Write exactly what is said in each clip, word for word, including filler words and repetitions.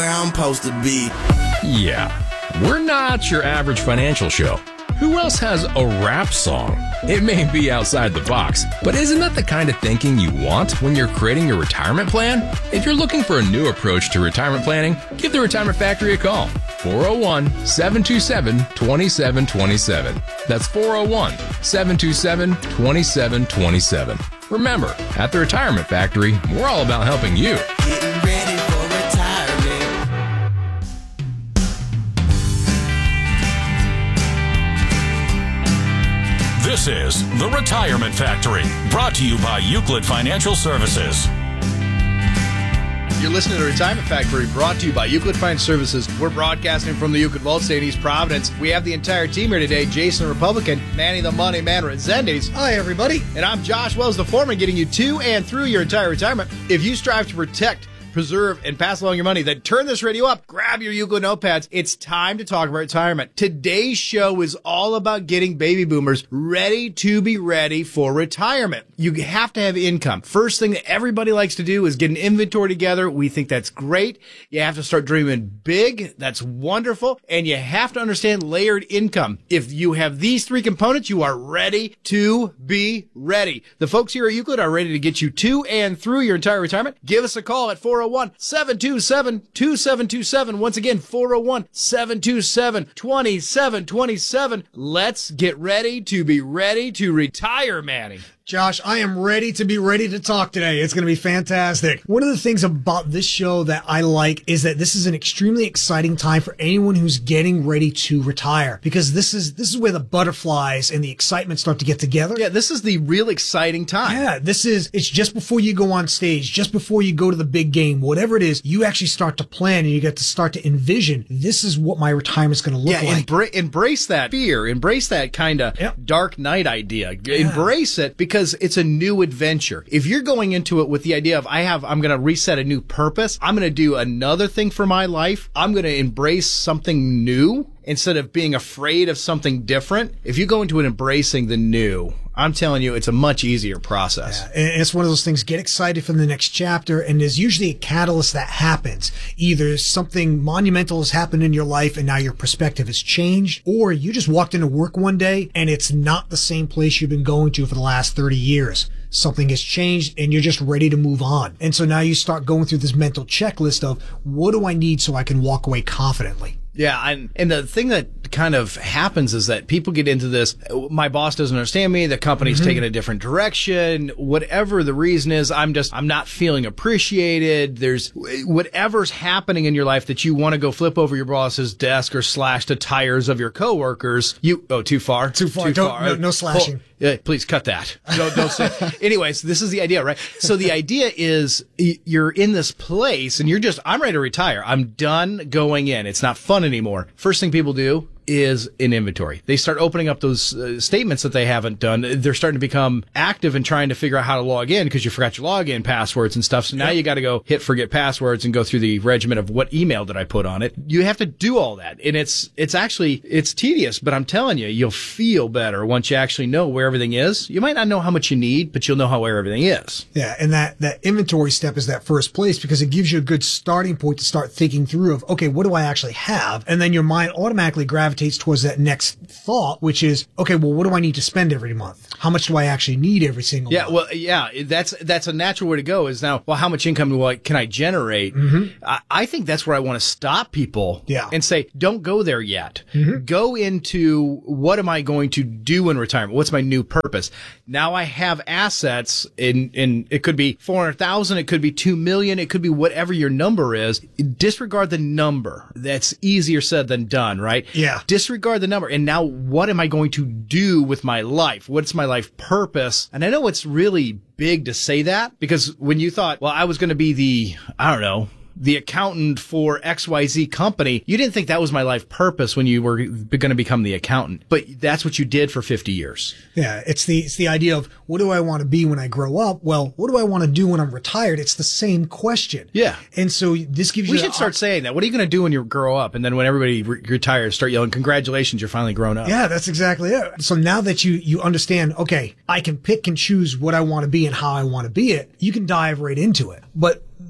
where I'm supposed to be. Yeah, we're not your average financial show. Who else has a rap song? It may be outside the box, but isn't that the kind of thinking you want when you're creating your retirement plan? If you're looking for a new approach to retirement planning, give the Retirement Factory a call. four oh one, seven two seven, two seven two seven. That's four oh one, seven two seven, two seven two seven. Remember, at the Retirement Factory, we're all about helping you. Getting ready for retirement. This is The Retirement Factory, brought to you by Euclid Financial Services. You're listening to Retirement Factory, brought to you by Euclid Financial Services. We're broadcasting from the Euclid Vault State in East Providence. We have the entire team here today. Jason Republican, Manny the Money Man Rezendes. Hi, everybody. And I'm Josh Wells, the foreman, getting you to and through your entire retirement. If you strive to protect, preserve, and pass along your money, then turn this radio up, grab your Euclid notepads. It's time to talk about retirement. Today's show is all about getting baby boomers ready to be ready for retirement. You have to have income. First thing that everybody likes to do is get an inventory together. We think that's great. You have to start dreaming big. That's wonderful. And you have to understand layered income. If you have these three components, you are ready to be ready. The folks here at Euclid are ready to get you to and through your entire retirement. Give us a call at four oh one, seven two seven, two seven two seven. Once again, four oh one, seven two seven, two seven two seven. Let's get ready to be ready to retire, Manny. Josh, I am ready to be ready to talk today. It's going to be fantastic. One of the things about this show that I like is that this is an extremely exciting time for anyone who's getting ready to retire, because this is this is where the butterflies and the excitement start to get together. Yeah, this is the real exciting time. Yeah, this is, it's just before you go on stage, just before you go to the big game, whatever it is, you actually start to plan and you get to start to envision, this is what my retirement's going to look yeah, like. Embra- embrace that fear, embrace that kind of yep. dark night idea. Yeah. Embrace it, because it's a new adventure. If you're going into it with the idea of, I have, I'm going to reset a new purpose, I'm going to do another thing for my life, I'm going to embrace something new instead of being afraid of something different. If you go into it embracing the new, I'm telling you, it's a much easier process. Yeah, and it's one of those things, get excited for the next chapter, and there's usually a catalyst that happens. Either something monumental has happened in your life and now your perspective has changed, or you just walked into work one day and it's not the same place you've been going to for the last thirty years. Something has changed and you're just ready to move on. And so now you start going through this mental checklist of, what do I need so I can walk away confidently? Yeah, and, and the thing that kind of happens is that people get into this, my boss doesn't understand me, the company's mm-hmm. taking a different direction, whatever the reason is, I'm just, I'm not feeling appreciated. There's whatever's happening in your life that you want to go flip over your boss's desk or slash the tires of your coworkers. You, oh, too far? Too far. Too far. No, no slashing. Pull, yeah, please cut that. Don't, don't say. Anyways, this is the idea, right? So the idea is you're in this place and you're just, I'm ready to retire. I'm done going in. It's not fun anymore. First thing people do is in inventory. They start opening up those uh, statements that they haven't done. They're starting to become active in trying to figure out how to log in because you forgot your login passwords and stuff. So now yep. you got to go hit forget passwords and go through the regimen of what email did I put on it. You have to do all that. And it's, it's actually, it's tedious, but I'm telling you, you'll feel better once you actually know where everything is. You might not know how much you need, but you'll know how where everything is. Yeah. And that, that inventory step is that first place because it gives you a good starting point to start thinking through of, okay, what do I actually have? And then your mind automatically gravitates towards that next thought, which is, okay, well, what do I need to spend every month? How much do I actually need every single yeah, month? Well, yeah, that's that's a natural way to go is now, well, how much income do I, can I generate? Mm-hmm. I, I think that's where I want to stop people yeah. and say, don't go there yet. Mm-hmm. Go into what am I going to do in retirement? What's my new purpose? Now I have assets in, in it could be four hundred thousand, it could be two million, it could be whatever your number is. Disregard the number. That's easier said than done, right? Yeah. Disregard the number. And now what am I going to do with my life? What's my life purpose? And I know it's really big to say that because when you thought, well, I was going to be the, I don't know, the accountant for X Y Z company, you didn't think that was my life purpose when you were going to become the accountant. But that's what you did for fifty years. Yeah, it's the it's the idea of what do I want to be when I grow up? Well, what do I want to do when I'm retired? It's the same question. Yeah. And so this gives you... We should start saying that. What are you going to do when you grow up? And then when everybody re- retires, start yelling, congratulations, you're finally grown up. Yeah, that's exactly it. So now that you, you understand, okay, I can pick and choose what I want to be and how I want to be it, you can dive right into it. But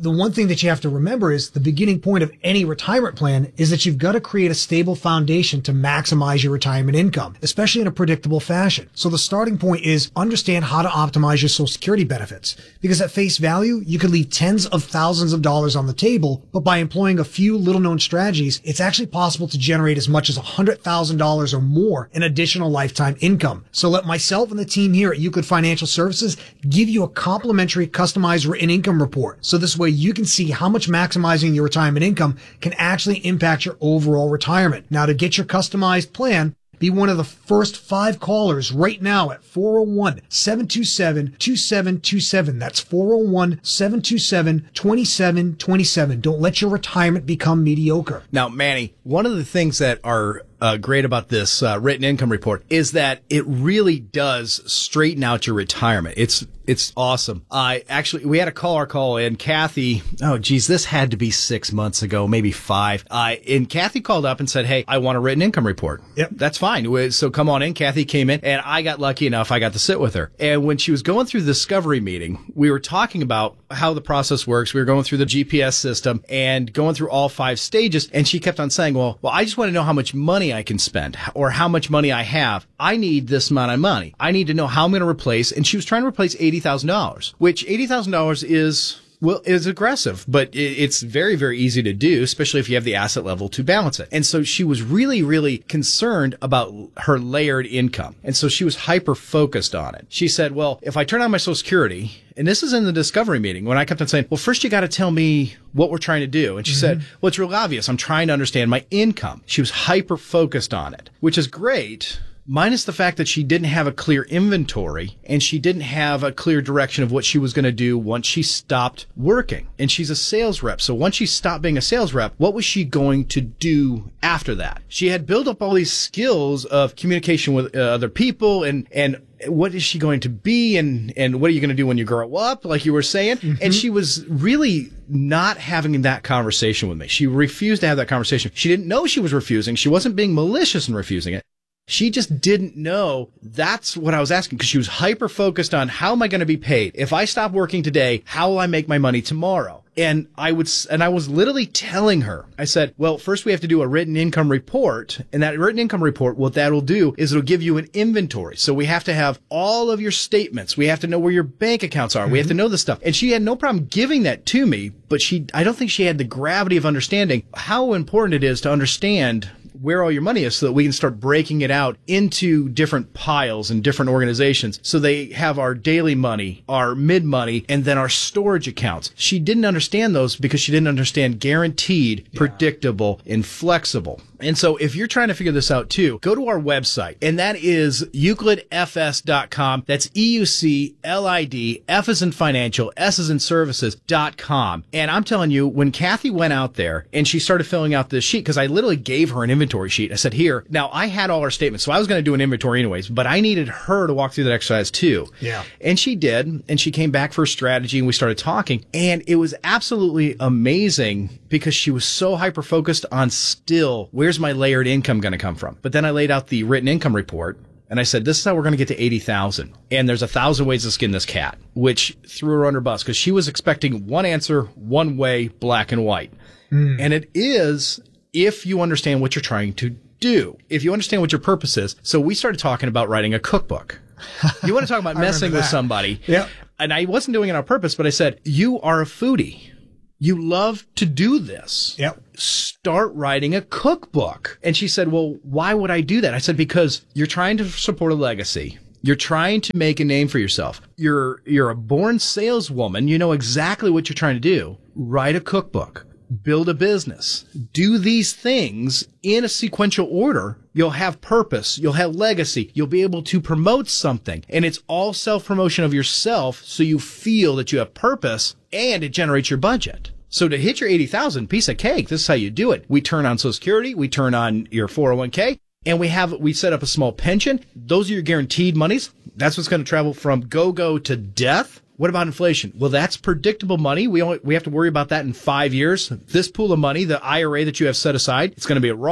the one thing that you have to remember is the beginning point of any retirement plan is that you've got to create a stable foundation to maximize your retirement income, especially in a predictable fashion. So the starting point is understand how to optimize your Social Security benefits, because at face value, you could leave tens of thousands of dollars on the table, but by employing a few little known strategies, it's actually possible to generate as much as one hundred thousand dollars or more in additional lifetime income. So let myself and the team here at Euclid Financial Services give you a complimentary customized written income report. So this way you can see how much maximizing your retirement income can actually impact your overall retirement. Now, to get your customized plan, be one of the first five callers right now at four oh one, seven two seven, two seven two seven. That's four oh one, seven two seven, two seven two seven. Don't let your retirement become mediocre. Now, Manny, one of the things that are uh, great about this uh, written income report is that it really does straighten out your retirement. It's it's awesome. I uh, actually, we had a caller call in, Kathy. Oh, geez, this had to be six months ago, maybe five. Uh, and Kathy called up and said, hey, I want a written income report. Yep. That's fine. So come on in. Kathy came in, and I got lucky enough. I got to sit with her. And when she was going through the discovery meeting, we were talking about how the process works. We were going through the G P S system and going through all five stages. And she kept on saying, well, well, I just want to know how much money I can spend or how much money I have. I need this amount of money. I need to know how I'm going to replace. And she was trying to replace eighty thousand dollars, which eighty thousand dollars is... well, it's aggressive, but it's very, very easy to do, especially if you have the asset level to balance it. And so she was really, really concerned about her layered income. And so she was hyper focused on it. She said, well, if I turn on my Social Security, and this is in the discovery meeting when I kept on saying, well, first you got to tell me what we're trying to do. And she mm-hmm. said, well, it's real obvious. I'm trying to understand my income. She was hyper focused on it, which is great. Minus the fact that she didn't have a clear inventory and she didn't have a clear direction of what she was going to do once she stopped working. And she's a sales rep. So once she stopped being a sales rep, what was she going to do after that? She had built up all these skills of communication with uh, other people and, and what is she going to be and, and what are you going to do when you grow up, like you were saying? Mm-hmm. And she was really not having that conversation with me. She refused to have that conversation. She didn't know she was refusing. She wasn't being malicious in refusing it. She just didn't know that's what I was asking because she was hyper focused on how am I going to be paid? If I stop working today, how will I make my money tomorrow? And I would, and I was literally telling her, I said, well, first we have to do a written income report. And that written income report, what that'll do is it'll give you an inventory. So we have to have all of your statements. We have to know where your bank accounts are. Mm-hmm. We have to know this stuff. And she had no problem giving that to me, but she, I don't think she had the gravity of understanding how important it is to understand where all your money is so that we can start breaking it out into different piles and different organizations. So they have our daily money, our mid money, and then our storage accounts. She didn't understand those because she didn't understand guaranteed, yeah. predictable, and flexible. And so if you're trying to figure this out too, go to our website, and that is euclid f s dot com. That's E U C L I D, F as in financial, S as in services dot com. And I'm telling you, when Kathy went out there and she started filling out this sheet, because I literally gave her an inventory sheet. I said, here, now I had all her statements, so I was going to do an inventory anyways, but I needed her to walk through that exercise too. Yeah. And she did, and she came back for a strategy, and we started talking, and it was absolutely amazing because she was so hyper-focused on still, where's my layered income going to come from? But then I laid out the written income report, and I said, this is how we're going to get to eighty thousand. And there's a thousand ways to skin this cat, which threw her under bus because she was expecting one answer, one way, black and white. Mm. And it is if you understand what you're trying to do, if you understand what your purpose is. So we started talking about writing a cookbook. You want to talk about messing with somebody. Yep. And I wasn't doing it on purpose, but I said, you are a foodie. You love to do this. Yep. Start writing a cookbook. And she said, well, why would I do that? I said, because you're trying to support a legacy. You're trying to make a name for yourself. You're, you're a born saleswoman. You know exactly what you're trying to do. Write a cookbook. Build a business. Do these things in a sequential order. You'll have purpose. You'll have legacy. You'll be able to promote something. And it's all self-promotion of yourself so you feel that you have purpose and it generates your budget. So to hit your eighty thousand, piece of cake, this is how you do it. We turn on Social Security. We turn on your four oh one k. And we have, we set up a small pension. Those are your guaranteed monies. That's what's going to travel from go-go to death. What about inflation? Well, that's predictable money. We only, we have to worry about that in five years. This pool of money, the I R A that you have set aside, it's going to be a Roth.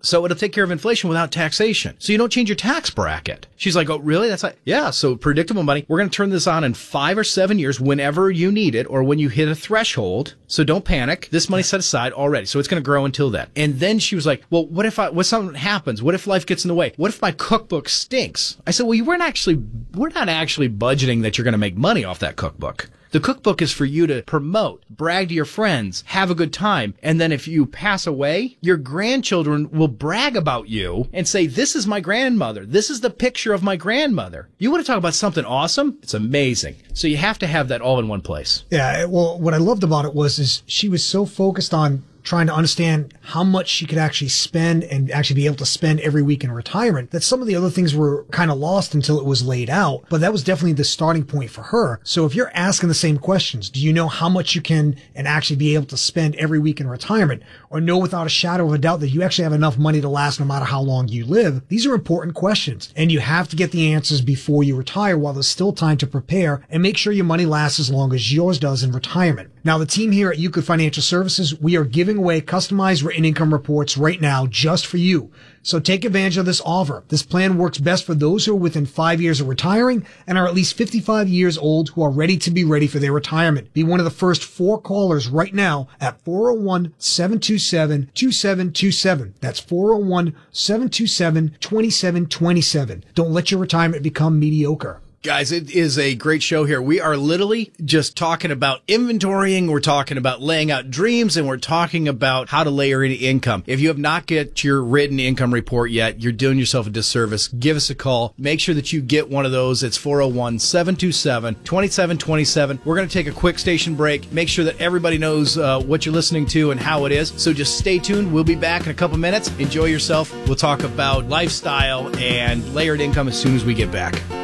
So it'll take care of inflation without taxation. So you don't change your tax bracket. She's like, oh, really? That's like, yeah. So predictable money. We're going to turn this on in five or seven years whenever you need it or when you hit a threshold. So don't panic. This money's set aside already. So it's going to grow until then. And then she was like, well, what if I, what something happens? What if life gets in the way? What if my cookbook stinks? I said, well, you weren't actually, we're not actually budgeting that you're going to make money off that cookbook. The cookbook is for you to promote, brag to your friends, have a good time. And then if you pass away, your grandchildren will brag about you and say, this is my grandmother. This is the picture of my grandmother. You want to talk about something awesome? It's amazing. So you have to have that all in one place. Yeah. Well, what I loved about it was, is she was so focused on trying to understand how much she could actually spend and actually be able to spend every week in retirement, that some of the other things were kind of lost until it was laid out. But that was definitely the starting point for her. So if you're asking the same questions, do you know how much you can and actually be able to spend every week in retirement, or know without a shadow of a doubt that you actually have enough money to last no matter how long you live? These are important questions, and you have to get the answers before you retire while there's still time to prepare and make sure your money lasts as long as yours does in retirement. Now, the team here at Euclid Financial Services, we are giving away customized written income reports right now just for you. So take advantage of this offer. This plan works best for those who are within five years of retiring and are at least fifty-five years old who are ready to be ready for their retirement. Be one of the first four callers right now at four oh one, seven two seven, two seven two seven. That's four oh one, seven two seven, two seven two seven. Don't let your retirement become mediocre. Guys, it is a great show here. We are literally just talking about inventorying. We're talking about laying out dreams, and we're talking about how to layer in income. If you have not get your written income report yet, you're doing yourself a disservice. Give us a call. Make sure that you get one of those. It's four oh one, seven two seven, two seven two seven. We're going to take a quick station break. Make sure that everybody knows uh, what you're listening to and how it is. So just stay tuned. We'll be back in a couple minutes. Enjoy yourself. We'll talk about lifestyle and layered income as soon as we get back.